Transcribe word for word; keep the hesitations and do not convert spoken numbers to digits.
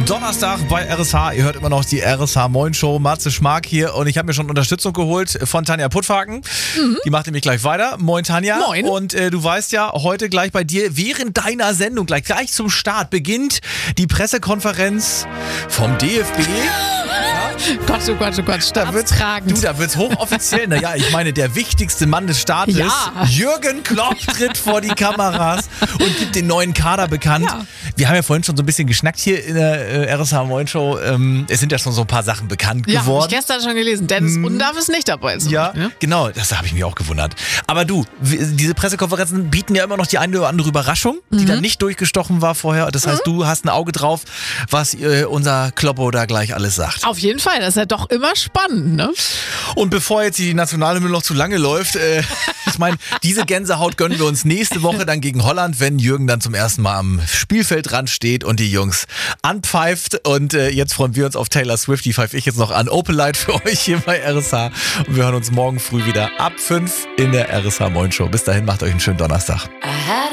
Donnerstag bei R S H. Ihr hört immer noch die R S H Moin Show. Matze Schmark hier und ich habe mir schon Unterstützung geholt von Tanja Puttfaken. Mhm. Die macht nämlich gleich weiter. Moin Tanja. Moin. Und äh, du weißt ja, heute gleich bei dir, während deiner Sendung, gleich, gleich zum Start, beginnt die Pressekonferenz vom D F B. Gott, oh Gott, oh Gott, staatstragend. Du, da wird's hochoffiziell. Naja, ich meine, der wichtigste Mann des Staates, ja. Jürgen Klopp, tritt vor die Kameras und gibt den neuen Kader bekannt. Ja. Wir haben ja vorhin schon so ein bisschen geschnackt hier in der äh, R S H Moin Show. Ähm, es sind ja schon so ein paar Sachen bekannt ja, geworden. Ja, ich gestern schon gelesen. Dennis Mhm. Undarf ist nicht dabei. So Ja, ne? genau, das habe ich mich auch gewundert. Aber du, w- diese Pressekonferenzen bieten ja immer noch die eine oder andere Überraschung, die Mhm. dann nicht durchgestochen war vorher. Das heißt, du hast ein Auge drauf, was äh, unser Kloppo da gleich alles sagt. Auf jeden Fall, das ist ja doch immer spannend, ne? Und bevor jetzt die Nationalhymne noch zu lange läuft, äh, ich meine, diese Gänsehaut gönnen wir uns nächste Woche dann gegen Holland, wenn Jürgen dann zum ersten Mal am Spielfeldrand steht und die Jungs anpfeift. Und äh, jetzt freuen wir uns auf Taylor Swift, die pfeife ich jetzt noch an. Open Light für euch hier bei R S H. Und wir hören uns morgen früh wieder ab fünf in der R S H Moin Show. Bis dahin, macht euch einen schönen Donnerstag.